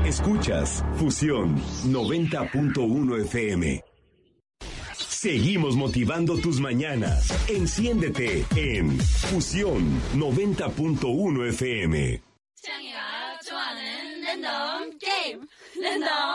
Escuchas Fusión 90.1 FM. Seguimos motivando tus mañanas. Enciéndete en Fusión 90.1 FM. 창이가 좋아하는 랜덤 게임. 랜덤